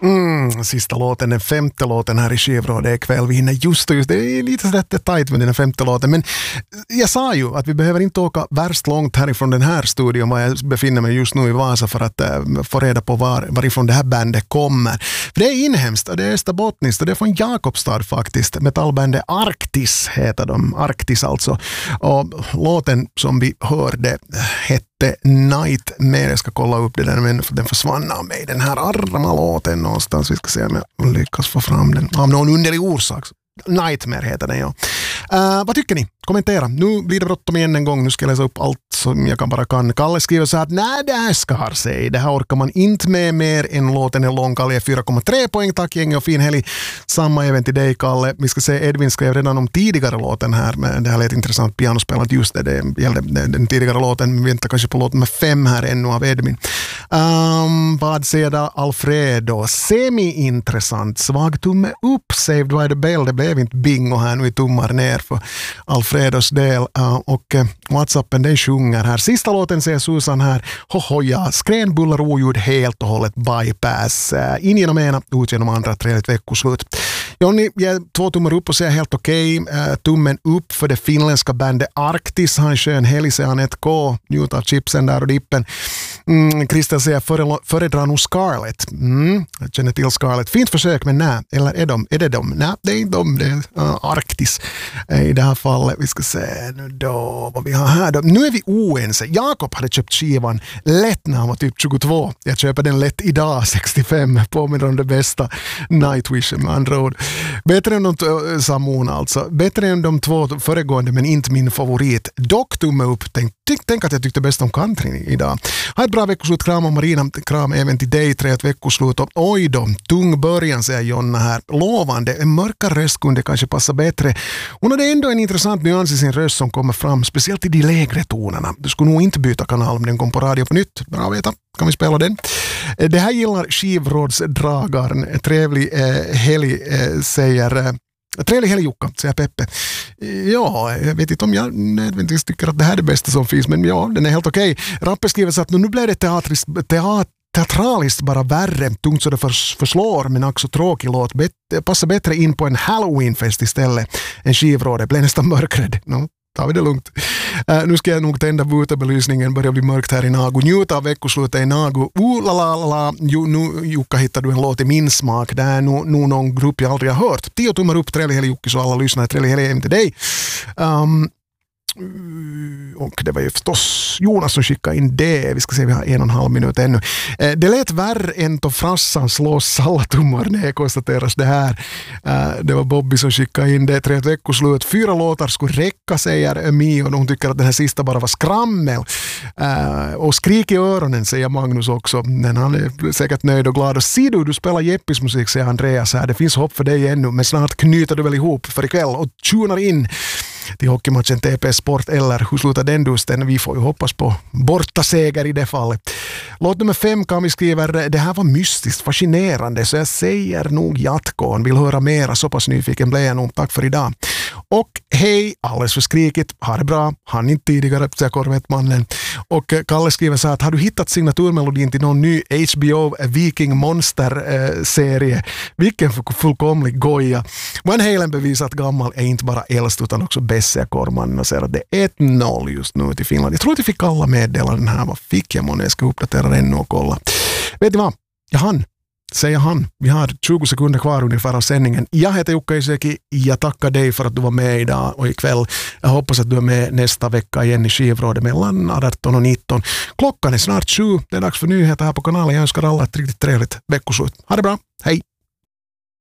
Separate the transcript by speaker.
Speaker 1: Sista låten, den femte låten här i skivrådet ikväll. Vi hinner just det är lite rätt tajt med den femte låten. Men jag sa ju att vi behöver inte åka värst långt härifrån den här studion var jag befinner mig just nu i Vasa för att få reda på varifrån det här bandet kommer. För det är inhemskt och det är österbottniskt och det är från Jakobstad faktiskt. Metallbandet Arktis heter de. Arktis alltså. Och låten som vi hörde hette Nightmare. Jag ska kolla upp det där, men den försvann av mig. Den här arma låten någonstans. Vi ska se om jag lyckas få fram den. Av någon underlig orsak. Nightmare heter den, ja. Vad tycker ni? Kommentera. Nu blir det bråttom igen en gång. Nu ska jag läsa upp allt som jag bara kan. Kalle skriver så här att nej, det här skar sig. Det här orkar man inte med mer än låten är lång. Kalle 4,3 poäng. Tack gäng och fin helg. Samma även till dig, Kalle. Vi ska se, Edvin skrev redan om tidigare låten här. Men det här är ett intressant pianospelat just det. Det gällde den tidigare låten. Vi väntar kanske på låt nummer 5 här ännu av Edvin. Vad säger Alfredo? Semi-intressant. Svag tumme upp. Saved by the bell. Det blev inte bingo här nu i tummar ner för Alfredos del. Och WhatsAppen den sjunger här. Sista låten säger Susan här. Hohoja. Skrän, bullar, oljud helt och hållet bypass. In genom ena, ut genom andra. Trevligt veckoslut. Jonny ger 2 tummar upp och säger helt okej. Tummen upp för det finländska bandet Arktis. Han skön helg säger han 1K. Njut av chipsen där och dippen. Christian säger föredrar nog Scarlett. Jag känner till Scarlett. Fint försök, men nej. Eller är det de? Nej, det är inte de. Det är Arktis i det här fallet. Vi ska se nu då vad vi har här då. Nu är vi oense. Jakob hade köpt skivan lätt när han var typ 22. Jag köper den lätt idag, 65. Påminner om det bästa. Nightwish med andra ord. Bättre än de Samon alltså. Bättre än de 2 föregående, men inte min favorit. Dock tumme upp. Tänk att jag tyckte bäst om country idag. Ha ett bra veckoslut. Kram och Marina. Kram även till dig. 3 veckoslut. Och oj då. Tung början säger Jonna här. Lovande. En mörkare röst kunde kanske passa bättre. Hon hade ändå en intressant nyans i sin röst som kommer fram. Speciellt i de lägre tonerna. Du skulle nog inte byta kanal om den kom på radio på nytt. Bra att veta. Kan vi spela den? Det här gillar skivrådsdragaren. Trevlig helg säger... Trevlig helg Jukka, säger Peppe. Ja, jag vet inte om jag nödvändigtvis tycker att det här är det bästa som finns, men ja, den är helt okej. Rappe skriver så att nu blev det teatraliskt bara värre, tungt så det förslår, men också tråkig låt. Passar bättre in på en Halloweenfest istället. En skivråd, blev nästan mörkrädd. No. Tar vi det lugnt. Nu ska jag nog tända belysningen. Börjar bli mörkt här i Nago. Njuta av veckoslutet i Nago. Nu Jukka hittar du en låt i min smak. Det är nog någon grupp jag aldrig har hört. 10 tummar upp, trevlig helg Jukki, så alla lyssnar. Trevlig helg även till dig. Och det var ju förstås Jonas som skickade in det. Vi ska se, vi har 1,5 minut ännu. Det lät värre än då frassan slås alla tummar när jag konstateras det här. Det var Bobby som skickade in det. 3 veckoslut. 4 låtar skulle räcka, säger Mi, och de tycker att den här sista bara var skrammel. Och skrik i öronen, säger Magnus också. Men han är säkert nöjd och glad. Och Sidu, du spelar Jeppis musik, säger Andreas här. Det finns hopp för dig ännu, men snart knyter du väl ihop för ikväll och tunar in till hockeymatchen TP Sport, eller hur slutar den dusten? Vi får ju hoppas på borta seger i det fallet. Låt nummer 5 kan vi skriva, det här var mystiskt, fascinerande, så jag säger nog Jatkon. Vill höra mera, så pass nyfiken blev jag nog. Tack för idag. Och hej, alldeles för skrikigt, ha det bra, han inte tidigare, säger Korvettmannen. Och Kalle skriver så här att har du hittat signaturmelodin till någon ny HBO Viking Monster-serie? Vilken fullkomlig goja. Van Halen bevisar att gammal är inte bara äldst utan också bäst, säger Kormannen och säger att det är 1-0 just nu till Finland. Jag tror att jag fick alla meddelanden här. Vad fick jag månne? Jag ska uppdatera den och kolla. Vet ni vad? Säger han. Vi har 20 sekunder kvar ungefär av sändningen. Jag heter Jukka Iseki. Jag tackar dig för att du var med idag och ikväll. Jag hoppas att du är med nästa vecka igen i skivrådet mellan 18 och 19. Klockan är snart 7. Det är dags för nyheter här på kanalen. Jag önskar alla ett riktigt trevligt veckoslut. Ha det bra. Hej!